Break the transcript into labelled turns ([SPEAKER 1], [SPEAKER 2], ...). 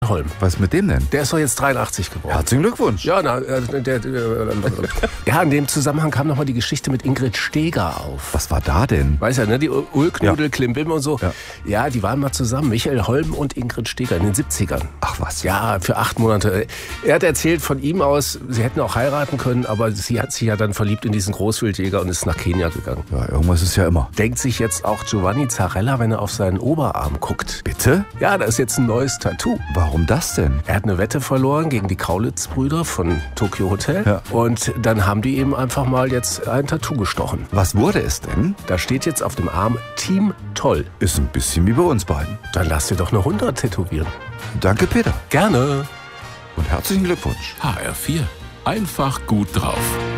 [SPEAKER 1] Holm.
[SPEAKER 2] Was mit dem denn?
[SPEAKER 1] Der ist doch jetzt 83 geworden.
[SPEAKER 2] Herzlichen Glückwunsch.
[SPEAKER 1] Ja, ja, in dem Zusammenhang kam nochmal die Geschichte mit Ingrid Steeger auf.
[SPEAKER 2] Was war da denn?
[SPEAKER 1] Weißt ja, ne, die Ulknudel,
[SPEAKER 2] Ja.
[SPEAKER 1] Klimbim und so.
[SPEAKER 2] Ja.
[SPEAKER 1] Ja, die waren mal zusammen, Michael Holm und Ingrid Steeger in den 70ern.
[SPEAKER 2] Ach was.
[SPEAKER 1] Ja, für 8 Monate. Er hat erzählt von ihm aus, sie hätten auch heiraten können, aber sie hat sich ja dann verliebt in diesen Großwildjäger und ist nach Kenia gegangen.
[SPEAKER 2] Ja, irgendwas ist ja immer.
[SPEAKER 1] Denkt sich jetzt auch Giovanni Zarella, wenn er auf seinen Oberarm guckt.
[SPEAKER 2] Bitte?
[SPEAKER 1] Ja, da ist jetzt ein neues Tattoo.
[SPEAKER 2] Warum das denn?
[SPEAKER 1] Er hat eine Wette verloren gegen die Kaulitz-Brüder von Tokyo Hotel.
[SPEAKER 2] Ja.
[SPEAKER 1] Und dann haben die ihm einfach mal jetzt ein Tattoo gestochen.
[SPEAKER 2] Was wurde es denn?
[SPEAKER 1] Da steht jetzt auf dem Arm Team Toll.
[SPEAKER 2] Ist ein bisschen wie bei uns beiden.
[SPEAKER 1] Dann lass dir doch eine 100 tätowieren.
[SPEAKER 2] Danke, Peter.
[SPEAKER 1] Gerne.
[SPEAKER 2] Und herzlichen Glückwunsch.
[SPEAKER 3] HR4. Einfach gut drauf.